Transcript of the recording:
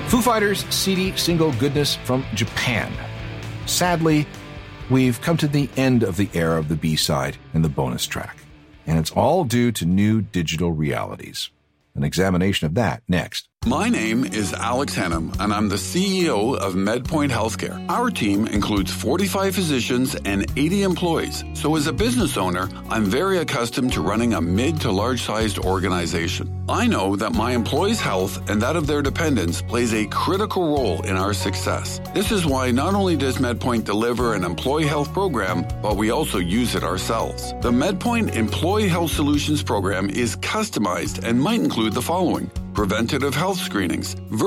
Foo Fighters' seedy single Goodness from Japan. Sadly, we've come to the end of the era of the B-side and the bonus track, and it's all due to new digital realities. An examination of that next. My name is Alex Hannum, and I'm the CEO of MedPoint Healthcare. Our team includes 45 physicians and 80 employees. So as a business owner, I'm very accustomed to running a mid to large-sized organization. I know that my employees' health and that of their dependents plays a critical role in our success. This is why not only does MedPoint deliver an employee health program, but we also use it ourselves. The MedPoint Employee Health Solutions program is customized and might include the following: preventative health screenings,